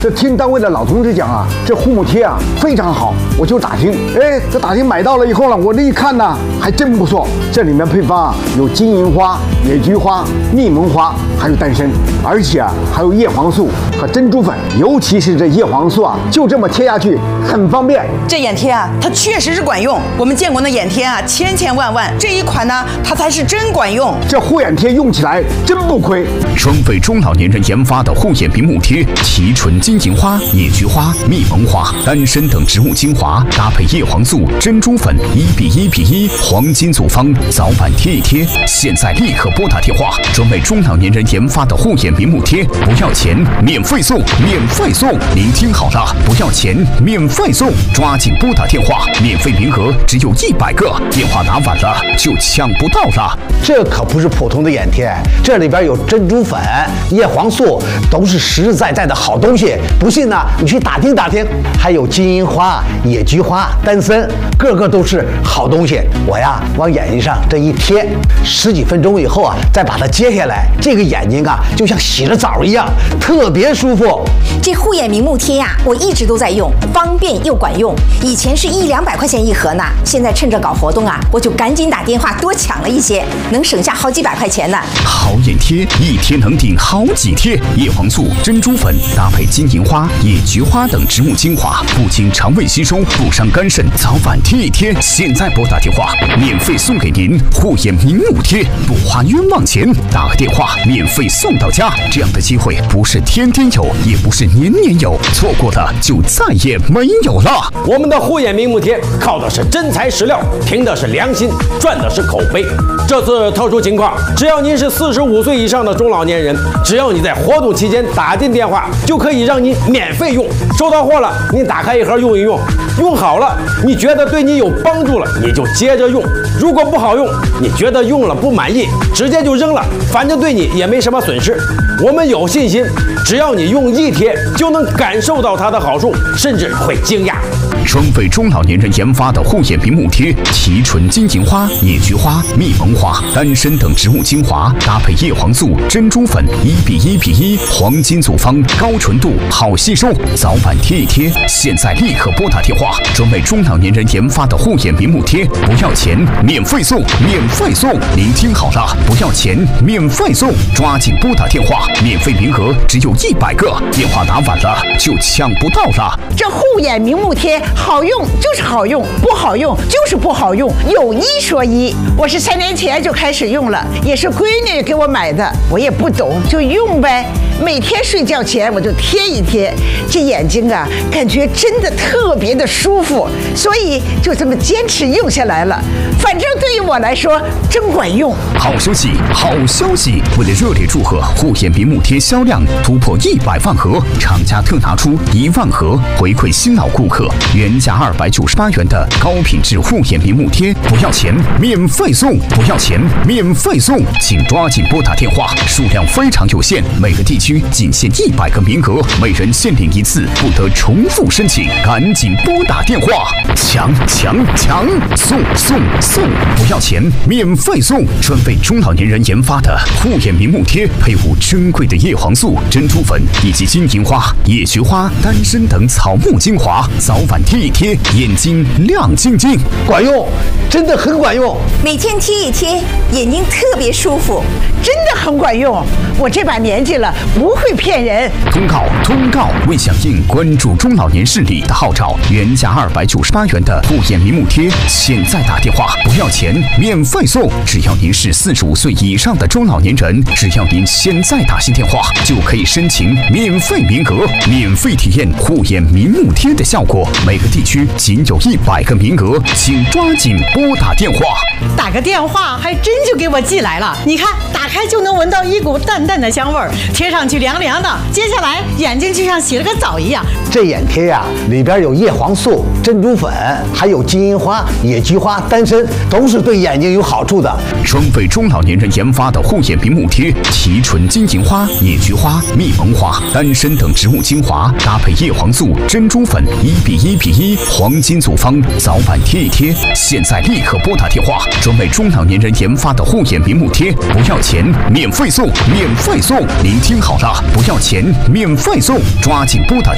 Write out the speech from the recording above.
这听单位的老同志讲啊，这护目贴啊非常好，我就打听，这打听买到了以后呢，我这一看呢，还真不错。这里面配方啊有金银花、野菊花、蜜蒙花，还有丹参，而且啊还有叶黄素和珍珠粉，尤其是这叶黄素啊，就这么贴下去很方便。 这眼贴啊，它确实是管用。我们见过那眼贴啊，千千万万，这一款呢，它才是真管用。 这护眼贴用起来真不亏。 双倍中老年人研发的护眼明目贴，提纯金银花、野菊花、蜜蒙花、丹参等植物精华，搭配叶黄素、珍珠粉1:1:1，黄金组方，早晚贴一贴。现在立刻拨打电话，专为中老年人研发的护眼明目贴，不要钱，免费送，免费送！您听好了，不要钱，免费送！抓紧拨打电话，免费名额只有100个，电话打晚了就抢不到了。 这可不是普通的眼贴，这里边有珍珠粉、叶黄素，都是实实在在的好东西。不信呢，你去打听打听。还有金银花、野菊花、丹参，个个都是好东西。我呀，往眼睛上这一贴，10几分钟以后啊，再把它揭下来，这个眼睛啊，就像洗了澡一样，特别舒服。 这护眼明目贴呀，我一直都在用，方便又管用。以前是100-200块钱一盒呢，现在趁着搞活动啊，我就赶紧打电话多抢了一些，能省下好几百块钱呢。 好眼贴，一贴能顶好几贴。叶黄素、珍珠粉搭配金银花、野菊花等植物精华，不经肠胃吸收，不伤肝肾，早晚贴一贴。现在拨打电话，免费送给您护眼明目贴，不花冤枉钱。打个电话，免费送到家。这样的机会不是天天有，也不是年年有，错过的就再也没有了。 我们的护眼明目贴靠的是真材实料，凭的是良心，赚的是口碑。这次特殊情况，只要您是45岁以上的中老年人，只要你在活动期间打进电话，就可以让您免费用。收到货了，您打开一盒用一用，用好了，你觉得对你有帮助了，你就接着用；如果不好用，你觉得用了不满意，直接就扔了，反正对你也没什么损失。我们有信心，只要你用一贴，就能感受到它的好处，甚至会惊讶。 双倍中老年人研发的护眼明目贴，提纯金银花、野菊花、蜜蒙花、丹参等植物精华，搭配叶黄素、珍珠粉1:1:1，黄金组方，高纯度，好吸收，早晚贴一贴。现在立刻拨打电话，专为中老年人研发的护眼明目贴，不要钱，免费送，免费送！您听好了，不要钱，免费送！抓紧拨打电话，免费名额只有100个，电话打晚了就抢不到了。 这护眼明目贴好用就是好用，不好用就是不好用，有一说一。我是3年前就开始用了，也是闺女给我买的，我也不懂就用呗。每天睡觉前我就贴一贴，这眼睛啊，感觉真的特别的舒服，所以就这么坚持用下来了。反正对于我来说，真管用。 好消息，好消息！为了热烈祝贺护眼明目贴销量突破100万盒，厂家特拿出1万盒回馈新老顾客，原价298元的高品质护眼明目贴，不要钱，免费送！不要钱，免费送！请抓紧拨打电话，数量非常有限，每个地区仅限100个名额，每人限领1次，不得重复申请，赶紧拨打电话！抢！送！不要钱，免费送！专为中老年人研发的护眼明目贴，配伍珍贵的叶黄素、珍珠粉以及金银花、野菊花、丹参等草木精华，早晚贴一贴，眼睛亮晶晶， 管用，真的很管用。 每天贴一贴，眼睛特别舒服， 真的很管用。我这把年纪了，不会骗人。 通告！为响应关注中老年视力的号召，原价298元的护眼明目贴，现在打电话不要钱，免费送！只要您是45岁以上的中老年人，只要您现在打进电话，就可以申请免费名额，免费体验护眼明目贴的效果。每个地区仅有100个名额，请抓紧拨打电话。 打个电话还真就给我寄来了，你看，打开就能闻到一股淡淡的香味儿，贴上去凉凉的，接下来眼睛就像洗了个澡一样。 这眼贴呀，里边有叶黄素、珍珠粉，还有金银花、野菊花、丹参，都是对眼睛有好处的。 双倍中老年人研发的护眼明目贴，提纯金银花、野菊花、蜜蒙花、丹参等植物精华，搭配叶黄素、珍珠粉1:1:1，黄金组方，早晚贴一贴。现在立刻拨打电话，专为中老年人研发的护眼明目贴，不要钱，免费送！您听好了，不要钱，免费送！抓紧拨打电话。